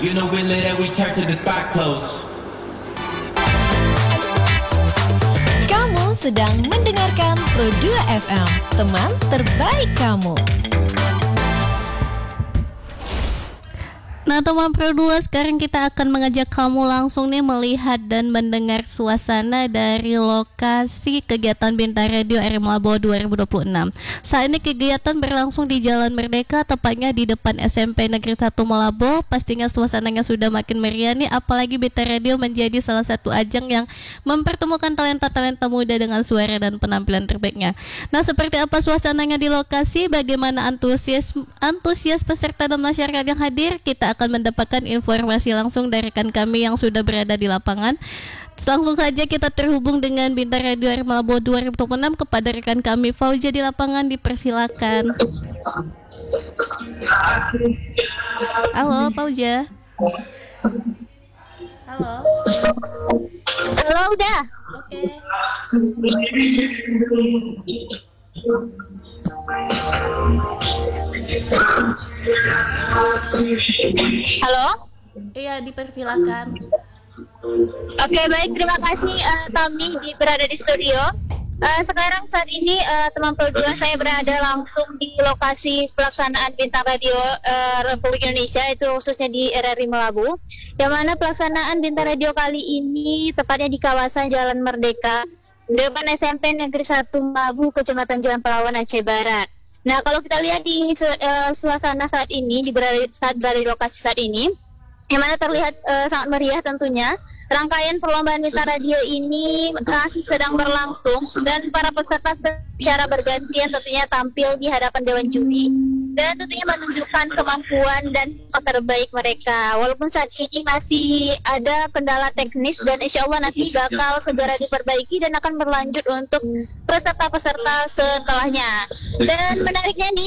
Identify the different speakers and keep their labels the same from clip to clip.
Speaker 1: You know we lit and we turn to the spot close.
Speaker 2: Kamu sedang mendengarkan Pro 2 FM, teman terbaik kamu.
Speaker 3: Nah teman Pro 2, sekarang kita akan mengajak kamu langsung nih melihat dan mendengar suasana dari lokasi kegiatan Bintang Radio RM Labo 2026. Saat ini kegiatan berlangsung di Jalan Merdeka, tepatnya di depan SMP Negeri 1 Malabo. Pastinya suasananya sudah makin meriah nih, apalagi Bintang Radio menjadi salah satu ajang yang mempertemukan talenta-talenta muda dengan suara dan penampilan terbaiknya. Nah seperti apa suasananya di lokasi, bagaimana antusias peserta dan masyarakat yang hadir, kita akan mendapatkan informasi langsung dari rekan kami yang sudah berada di lapangan. Langsung saja kita terhubung dengan Bintang Radio RM Labo 2026 kepada rekan kami Fauzia di lapangan, dipersilakan. Halo Fauzia. Halo.
Speaker 4: Halo udah.
Speaker 3: Oke.
Speaker 4: Halo?
Speaker 3: Iya, dipersilakan.
Speaker 4: Oke, baik, terima kasih Tami berada di studio. Sekarang saat ini teman Pro 2, saya berada langsung di lokasi pelaksanaan Bintang Radio Republik Indonesia, itu khususnya di RRI Melabu, yang mana pelaksanaan Bintang Radio kali ini tepatnya di kawasan Jalan Merdeka depan SMP Negeri 1 Melabu, Kecamatan Jalan Pelawan, Aceh Barat. Nah, kalau kita lihat di suasana saat ini, saat berada di lokasi saat ini, yang mana terlihat sangat meriah tentunya. Rangkaian perlombaan Bintang Radio ini masih sedang berlangsung dan para peserta secara bergantian tentunya tampil di hadapan Dewan Juri dan tentunya menunjukkan kemampuan dan terbaik mereka. Walaupun saat ini masih ada kendala teknis dan insya Allah nanti bakal segera diperbaiki dan akan berlanjut untuk peserta-peserta setelahnya. Dan menariknya nih,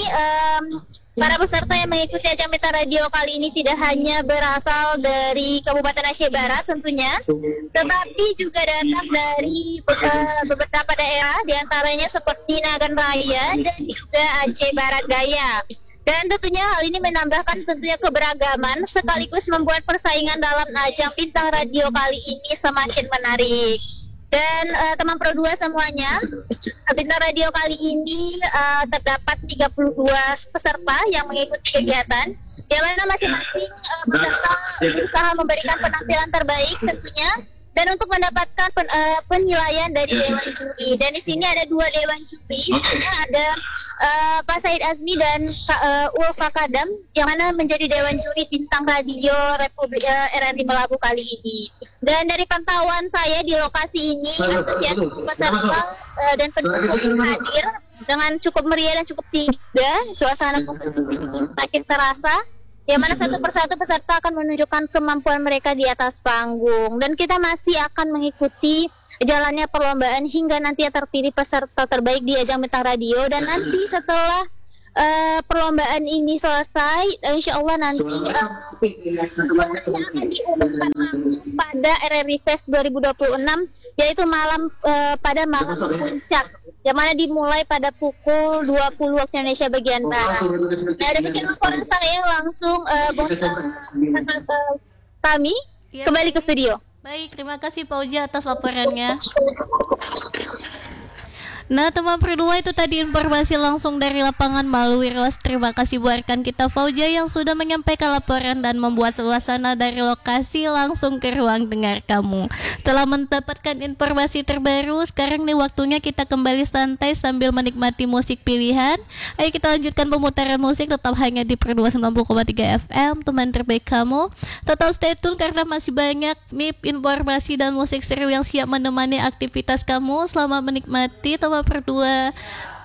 Speaker 4: para peserta yang mengikuti ajang Bintang Radio kali ini tidak hanya berasal dari Kabupaten Aceh Barat tentunya, tetapi juga datang dari beberapa daerah, diantaranya seperti Nagan Raya dan juga Aceh Barat Daya. Dan tentunya hal ini menambahkan tentunya keberagaman sekaligus membuat persaingan dalam ajang Bintang Radio kali ini semakin menarik. Dan teman Pro 2 semuanya, Bintang Radio kali ini terdapat 32 peserta yang mengikuti kegiatan, yang mana masing-masing peserta berusaha memberikan penampilan terbaik tentunya, dan untuk mendapatkan penilaian dari Dewan Juri. Dan di sini ada 2 Dewan Juri, ada Pak Said Azmi dan Ulfa Kadam, yang mana menjadi Dewan Juri Bintang Radio Republik RRI Melabu kali ini. Dan dari pantauan saya di lokasi ini, antusias peserta dan pendukung hadir dengan cukup meriah dan cukup tinggi. Suasana kompetisi juga semakin terasa, yang mana satu persatu peserta akan menunjukkan kemampuan mereka di atas panggung. Dan kita masih akan mengikuti jalannya perlombaan hingga nanti terpilih peserta terbaik di ajang Bintang Radio. Dan nanti setelah perlombaan ini selesai, insya Allah nanti juaranya akan diumumkan langsung pada RRI Fest 2026, yaitu pada malam puncak, yang mana dimulai pada pukul 20 waktu Indonesia bagian Barat. Nah, demikian laporan saya langsung kami kembali ke studio.
Speaker 3: Baik, terima kasih Fauzia atas laporannya. Nah teman Pro 2, itu tadi informasi langsung dari lapangan melalui ROS. Terima kasih buat rekan kita Fauzia yang sudah menyampaikan laporan dan membuat suasana dari lokasi langsung ke ruang dengar kamu. Setelah mendapatkan informasi terbaru, sekarang nih waktunya kita kembali santai sambil menikmati musik pilihan. Ayo kita lanjutkan pemutaran musik, tetap hanya di Pro 2 90,3 FM, teman terbaik kamu. Tetap stay tune karena masih banyak nih informasi dan musik seru yang siap menemani aktivitas kamu. Selamat menikmati teman Pro 2.